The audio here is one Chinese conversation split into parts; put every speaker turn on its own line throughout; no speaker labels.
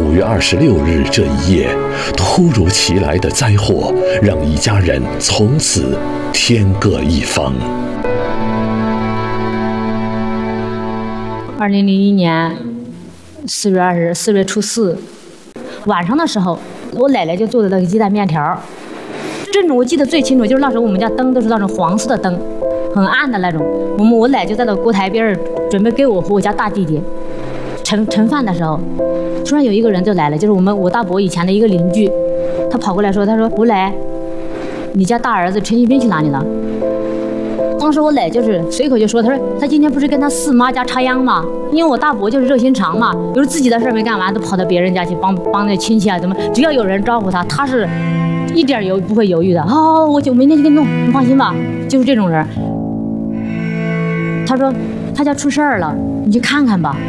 月26日这一夜，突如其来的灾祸让一家人从此天各一方。
2001年4月初4晚上的时候，我奶奶就做的那个鸡蛋面条。这种我记得最清楚，就是那时候我们家灯都是那种黄色的灯，很暗的那种。我奶就在那锅台边准备给我和我家大弟弟盛饭的时候，突然有一个人就来了，就是我大伯以前的一个邻居，他跑过来说：“他说吴来，你家大儿子陈锡斌去哪里了？”当时我奶就是随口就说：“他说他今天不是跟他四妈家插秧吗？因为我大伯就是热心肠嘛，有时自己的事没干完，都跑到别人家去帮那亲戚啊，怎么只要有人招呼他，他是一点不会犹豫的。我就明天就给你弄，你放心吧。”就是这种人。他说他家出事儿了，你去看看吧。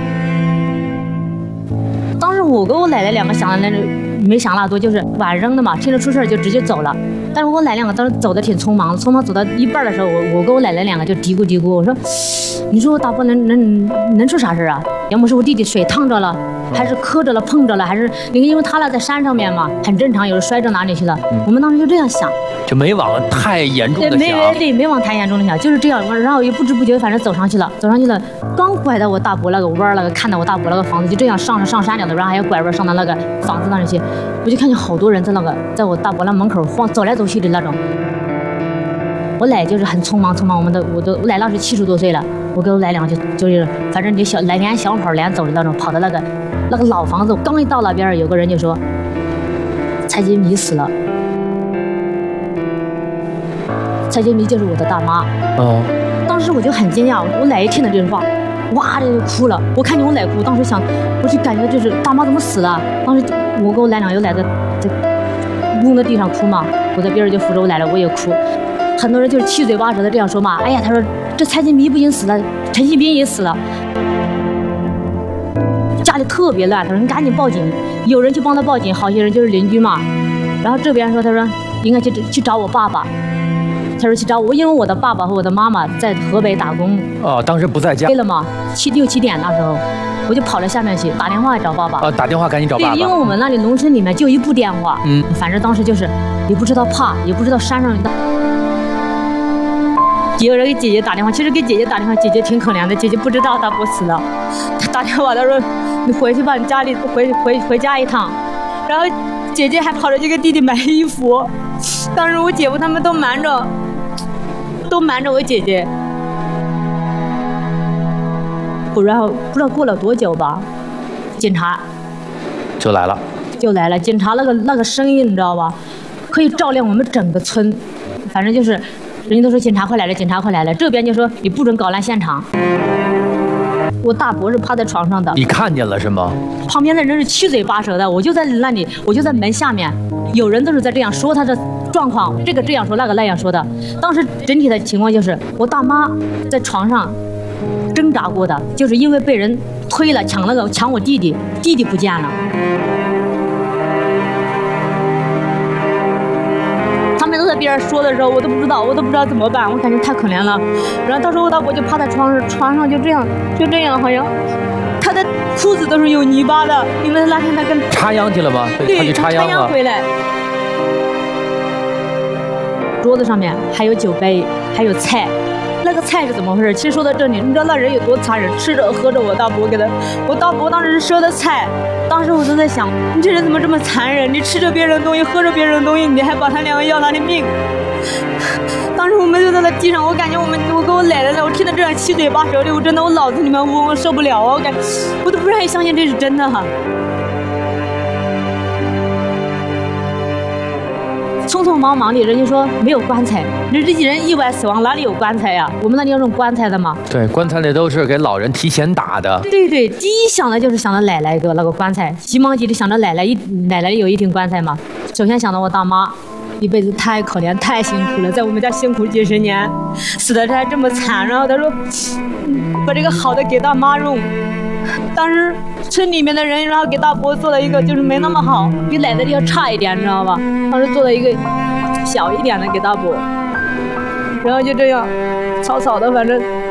当时我跟我奶奶两个想的那种没想那多，就是晚扔的嘛，听着出事儿就直接走了。但是我奶两个当时走的挺匆忙走到一半的时候，我跟我奶奶两个就嘀咕，我说：“你说我大伯能出啥事啊？要么是我弟弟水烫着了，还是磕着了碰着了，还是因为他俩在山上面嘛，很正常，有人摔着哪里去了。”我们当时就这样想，
就没往太严重的想，
没往太严重的想，就是这样。然后也不知不觉反正走上去了，刚拐到我大伯那个弯儿看到我大伯那个房子，就这样上山了的，然后还要拐弯上到那个房子那里去，我就看见好多人在我大伯那门口走来走去的那种。我奶就是很匆忙，我奶那是70多岁了，我跟我奶两个就是反正就连小跑连走的那种，跑到那个老房子，刚一到那边有个人就说蔡金米死了。蔡金米就是我的大妈。当时我就很惊讶，我奶一听到这句话，哇就哭了。我看见我奶哭，当时我就感觉就是大妈怎么死了。当时我跟我奶两个有奶在弄在地上哭嘛，我在边上就扶着我奶奶，我也哭。很多人就是七嘴八舌的这样说嘛，哎呀，他说这蔡金米不仅死了，陈锡斌也死了，家里特别乱。他说你赶紧报警，有人去帮他报警，好些人就是邻居嘛。然后这边说，他说应该去找我爸爸。他说去找我，因为我的爸爸和我的妈妈在河北打工。
当时不在家。
累了嘛，6、7点那时候，我就跑到下面去打电话找爸爸。
打电话赶紧找爸爸。
对，因为我们那里农村里面就一部电话。反正当时就是也不知道怕，也不知道山上。有人给姐姐打电话，其实给姐姐打电话，姐姐挺可怜的，姐姐不知道大伯死了。她打电话，她说你回去吧，你家里回家一趟。然后姐姐还跑着去给弟弟买衣服。当时我姐夫他们都瞒着我姐姐。然后不知道过了多久吧，警察
就来了。
警察那个声音你知道吧，可以照亮我们整个村。反正就是人家都说警察快来了，这边就说你不准搞烂现场。我大伯是趴在床上的，
你看见了是吗？
旁边的人是七嘴八舌的，我就在那里，我就在门下面，有人都是在这样说他的状况，这个这样说，那个那样说的。当时整体的情况就是我大妈在床上挣扎过的，就是因为被人推了，抢我弟弟不见了。他们都在边上说的时候，我都不知道怎么办，我感觉太可怜了。然后当时我大伯就趴在床上就这样，好像他的裤子都是有泥巴的，因为那天他跟
插秧去了吗？
对，
他去插秧了。
回来，桌子上面还有酒杯，还有菜。那个菜是怎么回事？其实说到这里，你知道那人有多残忍，吃着喝着我大伯给他，我大伯当时是赊的菜，当时我都在想，你这人怎么这么残忍？你吃着别人的东西，喝着别人的东西，你还把他两个要他的命。当时我们就在那地上，我感觉我跟我奶奶，我听到这样七嘴八舌的，我真的我脑子里面我受不了，我都不愿意相信这是真的哈。匆匆忙忙的，人家说没有棺材，这人意外死亡哪里有棺材呀？我们那里有种棺材的嘛？
对，棺材里都是给老人提前打的。
对，第一想的就是想到奶奶那个棺材，急忙急的想到奶奶有一顶棺材嘛。首先想到我大妈，一辈子太可怜太辛苦了，在我们家辛苦几十年，死的还这么惨。然后他说，把这个好的给大妈用。当时村里面的人，然后给大伯做了一个就是没那么好，比奶奶的要差一点，你知道吧？当时做了一个小一点的给大伯，然后就这样草草的，反正